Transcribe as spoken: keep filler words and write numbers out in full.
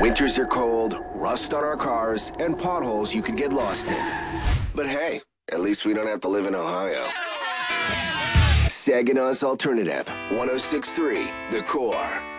Winters are cold, rust on our cars, and potholes you could get lost in. But hey, at least we don't have to live in Ohio. Saginaw's Alternative, one oh six point three, The Core.